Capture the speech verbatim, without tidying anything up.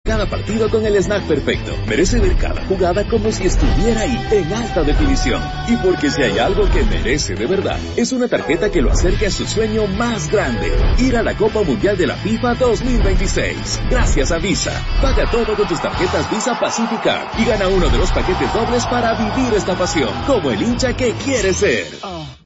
cada partido con el snack perfecto. Merece ver cada jugada como si estuviera ahí, en alta definición. Y porque si hay algo que merece de verdad, es una tarjeta que lo acerque a su sueño más grande, ir a la Copa Mundial de la FIFA dos mil veintiséis. Gracias a Visa. Paga todo con tus tarjetas Visa Pacific Card y gana uno de los paquetes dobles para vivir esta pasión, como el hincha que quiere ser. Oh.